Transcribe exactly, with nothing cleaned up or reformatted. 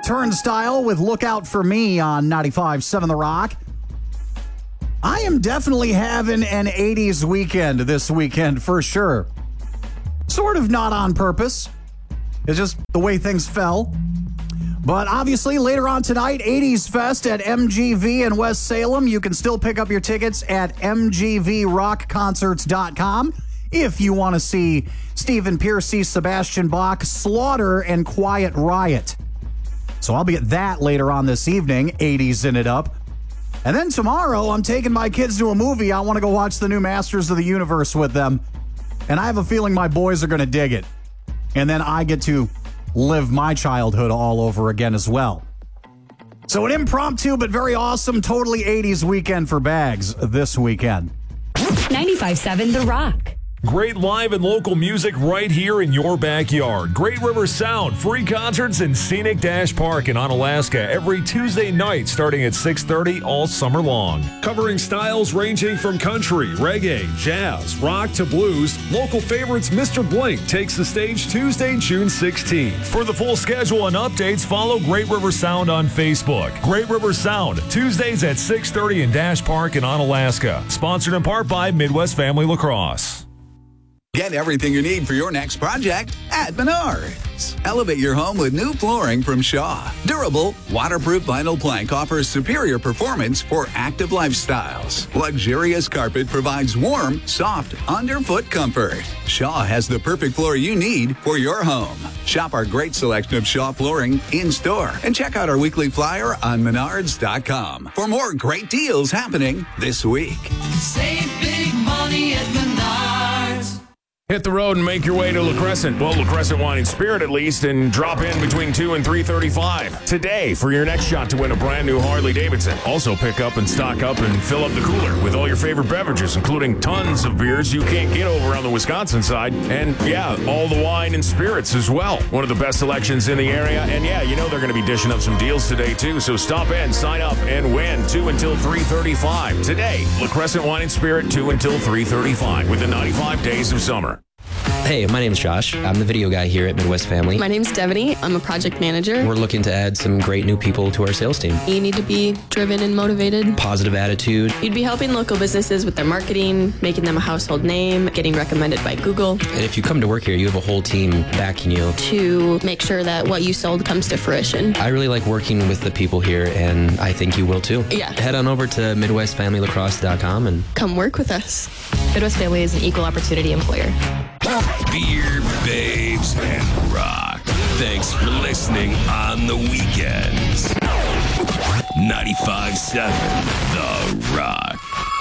Turnstile with Look Out For Me on ninety-five point seven The Rock. I am definitely having an eighties weekend this weekend for sure. Sort of not on purpose. It's just the way things fell. But obviously, later on tonight, eighties Fest at M G V in West Salem. You can still pick up your tickets at m g v rock concerts dot com if you want to see Stephen Pearcy, Sebastian Bach, Slaughter, and Quiet Riot. So I'll be at that later on this evening, eighties in it up. And then tomorrow, I'm taking my kids to a movie. I want to go watch the new Masters of the Universe with them. And I have a feeling my boys are going to dig it. And then I get to live my childhood all over again as well. So an impromptu but very awesome, totally eighties weekend for Bags this weekend. ninety-five point seven The Rock. Great live and local music right here in your backyard. Great River Sound, free concerts in Scenic Dash Park in Onalaska every Tuesday night starting at six thirty all summer long. Covering styles ranging from country, reggae, jazz, rock to blues, local favorites Mister Blink takes the stage Tuesday, June sixteenth. For the full schedule and updates, follow Great River Sound on Facebook. Great River Sound, Tuesdays at six thirty in Dash Park in Onalaska. Sponsored in part by Midwest Family Lacrosse. Get everything you need for your next project at Menards. Elevate your home with new flooring from Shaw. Durable, waterproof vinyl plank offers superior performance for active lifestyles. Luxurious carpet provides warm, soft, underfoot comfort. Shaw has the perfect floor you need for your home. Shop our great selection of Shaw flooring in-store and check out our weekly flyer on menards dot com for more great deals happening this week. Save big money at Menards. Hit the road and make your way to La Crescent. Well, La Crescent Wine and Spirit at least, and drop in between two and three thirty-five today for your next shot to win a brand new Harley Davidson. Also pick up and stock up and fill up the cooler with all your favorite beverages, including tons of beers you can't get over on the Wisconsin side. And yeah, all the wine and spirits as well. One of the best selections in the area. And yeah, you know they're going to be dishing up some deals today too. So stop in, sign up, and win two until three thirty-five today. La Crescent Wine and Spirit two until three thirty-five with the ninety-five days of summer. Hey, my name's Josh. I'm the video guy here at Midwest Family. My name's Devaney. I'm a project manager. We're looking to add some great new people to our sales team. You need to be driven and motivated. Positive attitude. You'd be helping local businesses with their marketing, making them a household name, getting recommended by Google. And if you come to work here, you have a whole team backing you. To make sure that what you sold comes to fruition. I really like working with the people here, and I think you will too. Yeah. Head on over to midwest family lacrosse dot com and come work with us. Midwest Family is an equal opportunity employer. Beer, babes, and rock. Thanks for listening on the weekends. ninety-five point seven The Rock.